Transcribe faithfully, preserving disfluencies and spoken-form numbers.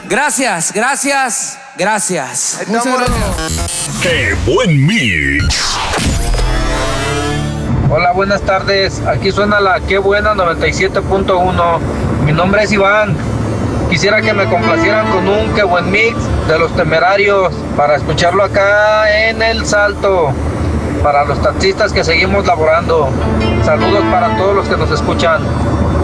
Gracias, gracias, gracias. Muchas gracias. ¡Qué buen mix! Hola, buenas tardes. Aquí suena la Qué Buena noventa y siete punto uno. Mi nombre es Iván. Quisiera que me complacieran con un Qué Buen Mix de Los Temerarios para escucharlo acá en El Salto. Para los taxistas que seguimos laborando. Saludos para todos los que nos escuchan.